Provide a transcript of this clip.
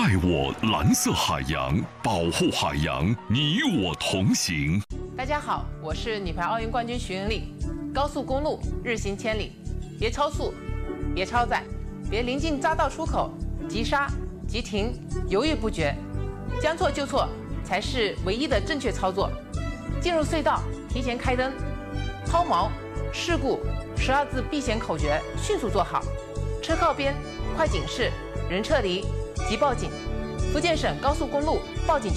爱我蓝色海洋，保护海洋，你我同行。 大家好，我是女排奥运冠军徐云丽。高速公路日行千里，别超速，别超载，别临近匝道出口急刹、急停，犹豫不决，将错就错才是唯一的正确操作。进入隧道提前开灯，抛锚、事故12字避险口诀迅速做好。车靠边，快警示，人撤离，即报警。福建省高速公路报警